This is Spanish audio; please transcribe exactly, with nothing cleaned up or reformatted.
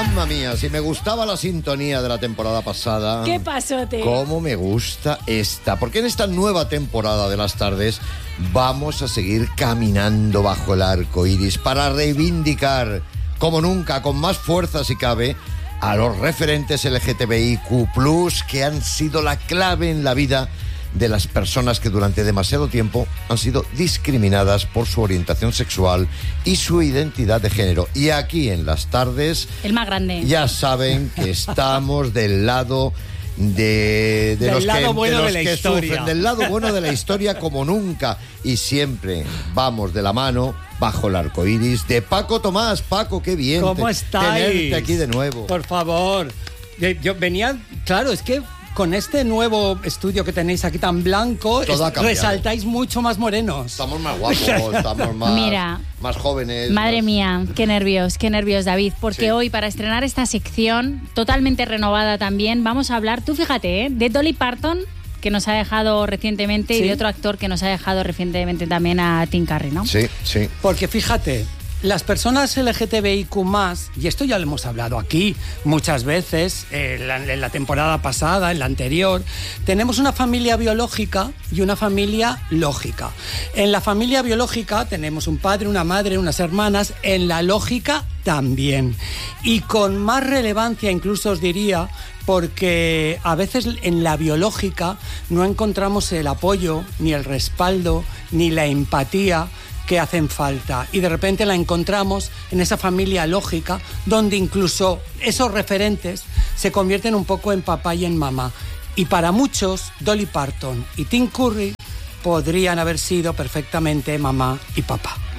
Mamma mía, si me gustaba la sintonía de la temporada pasada. ¿Qué pasó, Te? ¿Cómo me gusta esta? Porque en esta nueva temporada de Las Tardes vamos a seguir caminando bajo el arco iris para reivindicar, como nunca, con más fuerza si cabe, a los referentes L G T B I Q plus, que han sido la clave en la vida de las personas que durante demasiado tiempo han sido discriminadas por su orientación sexual y su identidad de género. Y aquí en Las Tardes, el más grande, ya saben que estamos del lado de, de del los lado que, bueno de los de la que historia. sufren, del lado bueno de la historia como nunca. Y siempre vamos de la mano bajo el arco iris de Paco Tomás. Paco, qué bien ¿Cómo te, estáis? tenerte aquí de nuevo. Por favor. Yo venía, claro, es que con este nuevo estudio que tenéis aquí tan blanco, Todo ha es, cambiado. resaltáis mucho más morenos. Estamos más guapos, estamos más, Mira, más jóvenes. Madre más... mía, qué nervios, qué nervios, David, porque Sí. hoy, para estrenar esta sección, totalmente renovada también, vamos a hablar, tú fíjate, ¿eh? de Dolly Parton, que nos ha dejado recientemente, Sí. y de otro actor que nos ha dejado recientemente también, a Tim Curry, ¿no? Sí, sí. Porque fíjate, las personas L G T B I Q más, y esto ya lo hemos hablado aquí muchas veces, eh, en, la, en la temporada pasada, en la anterior, tenemos una familia biológica y una familia lógica. En la familia biológica tenemos un padre, una madre, unas hermanas, en la lógica también. Y con más relevancia, incluso os diría, porque a veces en la biológica no encontramos el apoyo, ni el respaldo, ni la empatía que hacen falta, y de repente la encontramos en esa familia lógica donde incluso esos referentes se convierten un poco en papá y en mamá, y para muchos Dolly Parton y Tim Curry podrían haber sido perfectamente mamá y papá.